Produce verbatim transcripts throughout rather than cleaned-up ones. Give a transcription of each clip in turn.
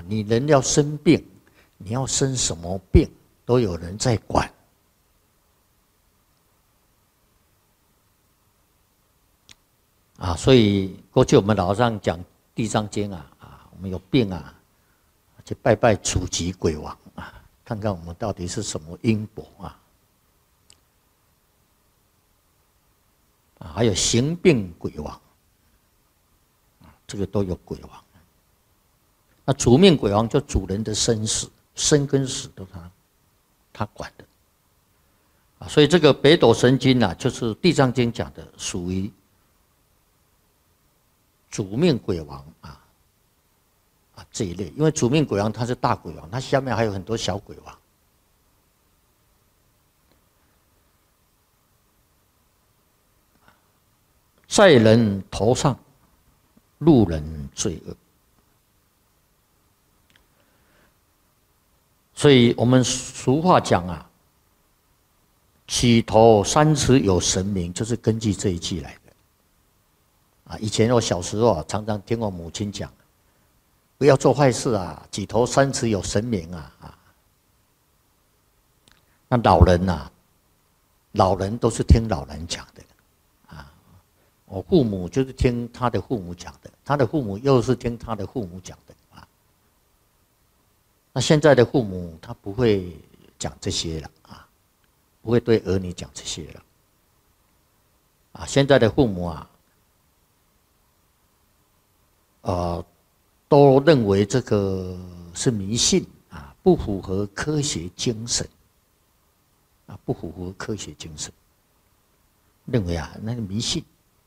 啊，你人要生病，你要生什么病，都有人在管。啊，所以过去我们老上讲《地藏经》啊，啊，我们有病啊，去拜拜楚吉鬼王啊，看看我们到底是什么因果啊。啊，还有行病鬼王，啊，这个都有鬼王。那主命鬼王就主人的生死，生跟死都他他管的。啊，所以这个北斗神经啊，就是《地藏经》讲的，属于主命鬼王啊啊这一类。因为主命鬼王他是大鬼王，他下面还有很多小鬼王。在人头上，路人罪恶。所以我们俗话讲啊，起头三尺有神明，就是根据这一句来的。啊，以前我小时候啊，常常听我母亲讲，不要做坏事啊，几头三尺有神明啊啊。那老人呐、啊，老人都是听老人讲的。我父母就是听他的父母讲的，他的父母又是听他的父母讲的啊。那现在的父母他不会讲这些了啊，不会对儿女讲这些了啊。现在的父母啊，呃，都认为这个是迷信啊，不符合科学精神啊，不符合科学精神，认为啊那个迷信。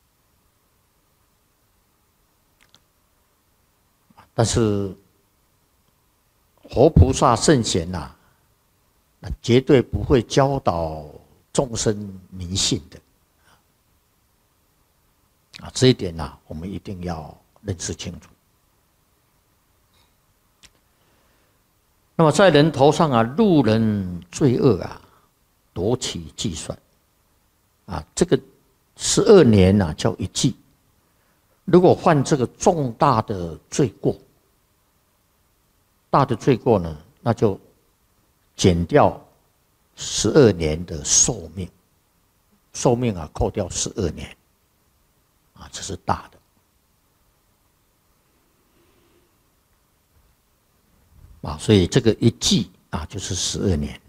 但是活菩萨圣贤呐、啊，那绝对不会教导众生迷信的啊！这一点呐、啊，我们一定要认识清楚。那么在人头上啊，路人罪恶啊，夺取计算啊，这个十二年呐、啊、叫一季。如果犯这个重大的罪过，大的罪过呢，那就减掉十二年的寿命，寿命啊扣掉十二年，啊，这是大的。啊，所以这个一季啊就是十二年。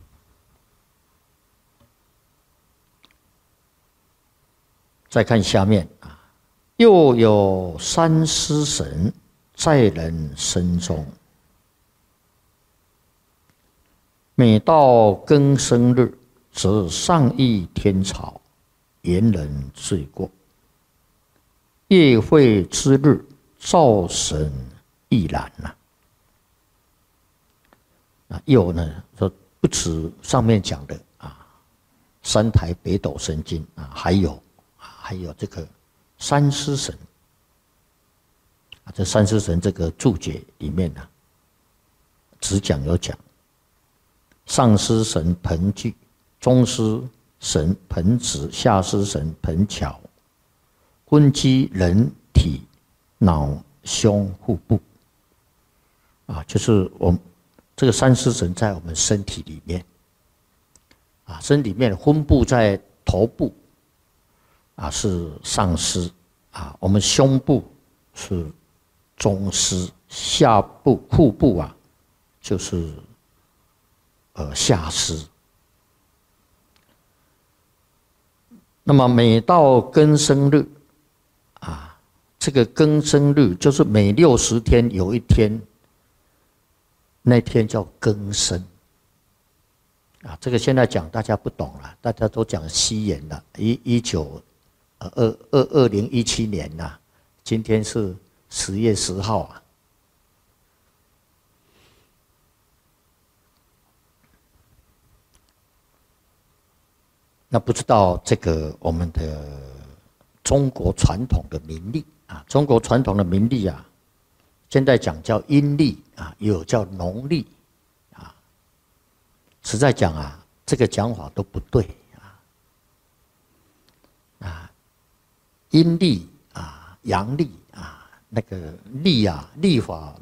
再看下面啊，又有三尸神在人身中。每到庚申日，则上益天朝，严人罪过。夜会之日，灶神亦然呐。啊，又呢说不止上面讲的啊，三台北斗神经啊，还有啊，还有这个三尸神啊，这三尸神这个注解里面呢、啊，只讲有讲。上尸神盆具，中尸神盆子，下尸神盆桥，昏居人体脑胸腹部，啊，就是我们这个三尸神在我们身体里面，啊，身体里面昏部在头部，啊是上尸，啊，我们胸部是中尸，下部腹部啊就是。呃，下尸。那么每到庚申日，啊，这个庚申日就是每六十天有一天，那天叫庚申。啊，这个现在讲大家不懂了，大家都讲西元了，一一九呃二二二零一七年呐、啊，今天是十月十号啊。那不知道这个我们的中国传统的民历啊，中国传统的民历啊，现在讲叫阴历啊，也有叫农历啊。实在讲啊，这个讲法都不对啊。啊，阴历啊，阳历啊，那个历啊，历法